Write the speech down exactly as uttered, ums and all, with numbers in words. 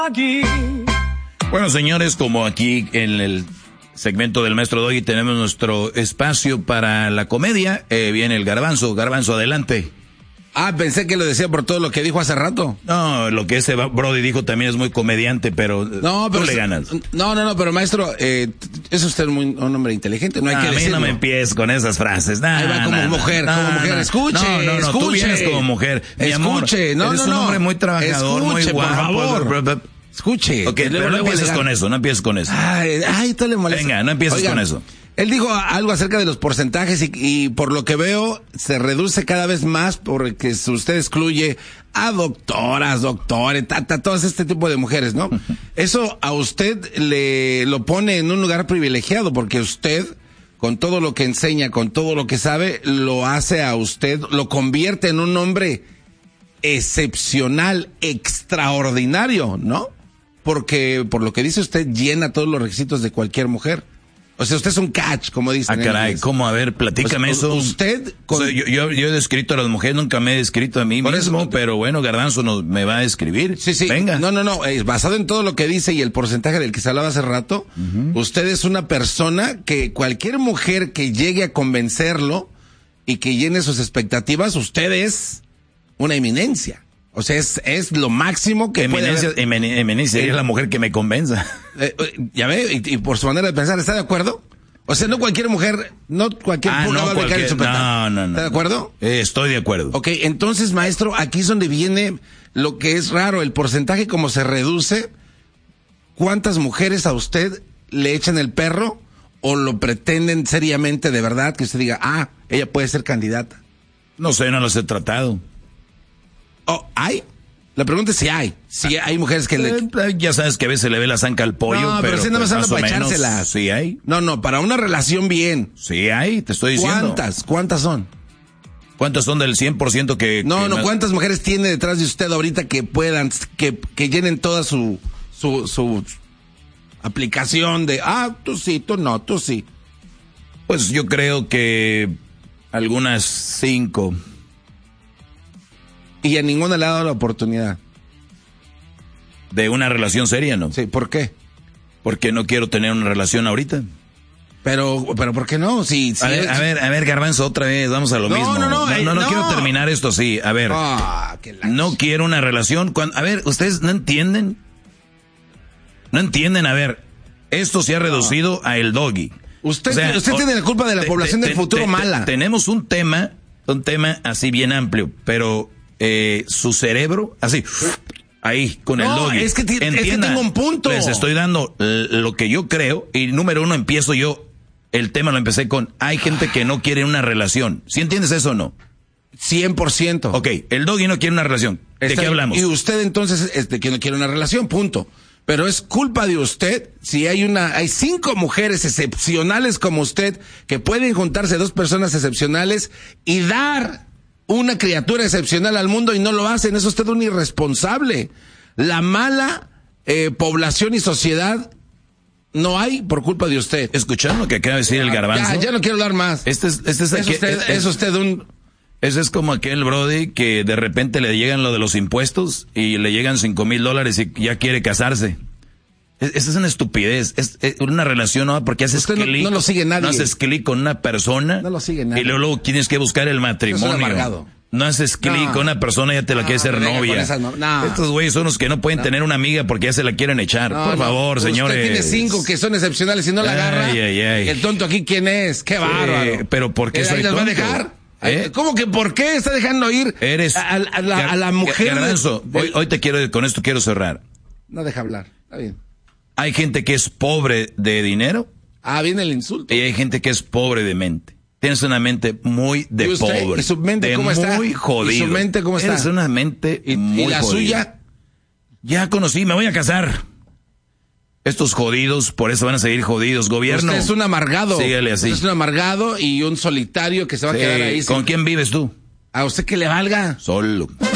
Aquí. Bueno, señores, como aquí en el segmento del Maestro Doggy tenemos nuestro espacio para la comedia, eh, viene el Garbanzo. Garbanzo, adelante. Ah, pensé que lo decía por todo lo que dijo hace rato. No, lo que ese Brody dijo también es muy comediante, pero, no, pero tú le ganas. No, no, no, pero maestro, eh, es usted muy, un hombre inteligente, no hay no, que a mí decirlo. no me empieces con esas frases. Nah, Ahí va como nah, mujer, nah, como nah, mujer, nah. escuche, No, no, no, escuche. tú vienes como mujer. Mi escuche, amor, no, eres no, un no. hombre muy trabajador, escuche, muy guapo. Por favor. Escuche. Ok, pero no empieces con eso, no empieces con eso. Ay, ay, tú le molesta. Venga, no empieces Oigan, con eso. Él dijo algo acerca de los porcentajes y, y por lo que veo se reduce cada vez más porque usted excluye a doctoras, doctores, tata, todo este tipo de mujeres, ¿no? Eso a usted le lo pone en un lugar privilegiado porque usted, con todo lo que enseña, con todo lo que sabe, lo hace a usted, lo convierte en un hombre excepcional, extraordinario, ¿no? Porque por lo que dice usted llena todos los requisitos de cualquier mujer. O sea, usted es un catch, como dicen. Ah, caray, ¿cómo? A ver, platícame o sea, eso. Usted... Con... O sea, yo, yo, yo he descrito a las mujeres, nunca me he descrito a mí Por mismo, eso, pero bueno, Garbanzo nos, me va a describir. Sí, sí. Venga. No, no, no, eh, basado en todo lo que dice y el porcentaje del que se hablaba hace rato, uh-huh. Usted es una persona que cualquier mujer que llegue a convencerlo y que llene sus expectativas, usted es una eminencia. O sea, es, es lo máximo que eminencia, puede haber. Eminencia, es la mujer que me convenza. Eh, eh, ya ve, y, y por su manera de pensar, ¿está de acuerdo? O sea, no cualquier mujer, no cualquier ah, pulga no, va a brincar en su peta. No, no, no. ¿Está de acuerdo? Eh, estoy de acuerdo. Ok, entonces, maestro, aquí es donde viene lo que es raro, el porcentaje como se reduce. ¿Cuántas mujeres a usted le echan el perro o lo pretenden seriamente de verdad que usted diga, ah, ella puede ser candidata? No sé, no las he tratado. Oh, ¿hay? La pregunta es si hay. Si hay mujeres que le... Eh, ya sabes que a veces le ve la zanca al pollo, no, pero, pero si no pues, me más para o menos, echárselas. Sí hay. No, no, para una relación bien. Sí hay, te estoy diciendo. ¿Cuántas? ¿Cuántas son? ¿Cuántas son del cien por ciento que... No, que no, más... ¿cuántas mujeres tiene detrás de usted ahorita que puedan, que, que llenen toda su, su, su aplicación de, ah, tú sí, tú no, tú sí? Pues yo creo que algunas cinco. Y a ninguna le ha dado la oportunidad. ¿De una relación seria, no? Sí, ¿por qué? Porque no quiero tener una relación ahorita. Pero, pero ¿por qué no? Si, si a, ver, es... a ver, a ver, Garbanzo, otra vez, vamos a lo no, mismo. No, no, no, eh, no, no, no quiero terminar esto así. A ver, ah, la... no quiero una relación. Cuando, a ver, ¿ustedes no entienden? No entienden, a ver, esto se ha reducido a el doggy. Usted, o sea, usted o, tiene la culpa de la te, población te, del futuro te, mala. Te, tenemos un tema, un tema así bien amplio, pero eh, su cerebro, así... Ahí, con no, el doggy. Es que, t- es que tengo un punto. Les estoy dando lo que yo creo. Y número uno, empiezo yo. El tema lo empecé con, hay gente que no quiere una relación. ¿Sí entiendes eso o no? cien por ciento. Ok, el doggy no quiere una relación. ¿De Está, qué hablamos? Y usted entonces es de que no quiere una relación, punto. Pero es culpa de usted si hay una, hay cinco mujeres excepcionales como usted que pueden juntarse dos personas excepcionales y dar una criatura excepcional al mundo y no lo hacen. Es usted un irresponsable. La mala eh, población y sociedad no hay por culpa de usted. ¿Escucharon lo que acaba de decir el Garbanzo? Ya, ya no quiero hablar más. Este es, este es, es, aquí, usted, es, es usted un... Ese es como aquel Brody que de repente le llegan lo de los impuestos y le llegan cinco mil dólares y ya quiere casarse. Esa es una estupidez. Es, es una relación, ¿no? Porque haces clic. No, no lo sigue nadie. No haces clic con una persona. No lo sigue nadie. Y luego, luego tienes que buscar el matrimonio. No haces clic no. con una persona y ya te la no, quieres ser novia. No. No. Estos güeyes son los que no pueden no. tener una amiga porque ya se la quieren echar. No, Por no. favor, Usted señores. Usted tiene cinco que son excepcionales y no la agarra. Ay, ay, ay. El tonto aquí, ¿quién es? ¡Qué bárbaro! Eh, pero ¿por qué ¿Eh, soy ahí las tonto? va a dejar? ¿Eh? ¿Cómo que por qué está dejando ir Eres a, a, a, la, a la mujer? Garbanzo, de... hoy, hoy te quiero, con esto quiero cerrar. No deja hablar, está bien. Hay gente que es pobre de dinero. Ah, viene el insulto. Y hay gente que es pobre de mente. Tienes una mente muy de ¿Y usted? pobre. ¿Y su mente de cómo muy está? jodido. ¿Y su mente cómo está? Es una mente ¿Y, muy ¿y la jodida. suya? Ya conocí, me voy a casar. Estos jodidos, por eso van a seguir jodidos. Gobierno. Usted es un amargado. Síguele así. Usted es un amargado y un solitario que se va sí. a quedar ahí. ¿Con sin... quién vives tú? A usted que le valga. Solo.